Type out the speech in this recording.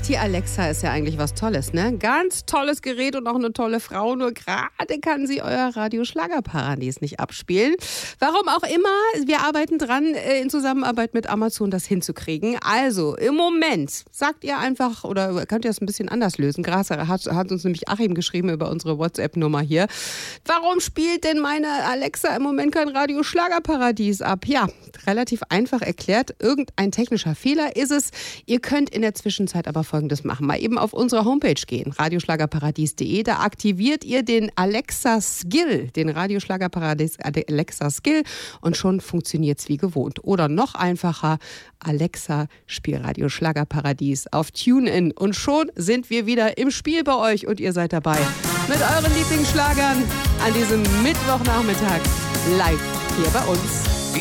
Die Alexa ist ja eigentlich was Tolles, ne? Ganz tolles Gerät und auch eine tolle Frau. Nur gerade kann sie euer Radio-Schlagerparadies nicht abspielen. Warum auch immer, wir arbeiten dran, in Zusammenarbeit mit Amazon das hinzukriegen. Also, im Moment sagt ihr einfach, oder könnt ihr das ein bisschen anders lösen? Gerade hat uns nämlich Achim geschrieben über unsere WhatsApp-Nummer hier. Warum spielt denn meine Alexa im Moment kein Radio-Schlagerparadies ab? Ja, relativ einfach erklärt. Irgendein technischer Fehler ist es. Ihr könnt in der Zwischenzeit aber Folgendes machen. Mal eben auf unsere Homepage gehen, radioschlagerparadies.de. Da aktiviert ihr den Alexa Skill, den Radioschlagerparadies Alexa Skill und schon funktioniert es wie gewohnt. Oder noch einfacher, Alexa, spiel Radioschlagerparadies auf TuneIn. Und schon sind wir wieder im Spiel bei euch und ihr seid dabei mit euren Lieblingsschlagern an diesem Mittwochnachmittag live hier bei uns.